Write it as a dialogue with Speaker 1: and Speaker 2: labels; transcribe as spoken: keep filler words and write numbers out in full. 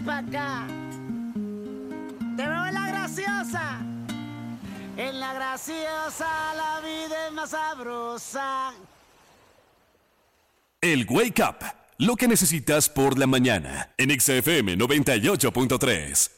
Speaker 1: pa' acá. Te veo en la graciosa. En la graciosa la vida es más sabrosa.
Speaker 2: El Wake Up, lo que necesitas por la mañana, en X F M noventa y ocho punto tres.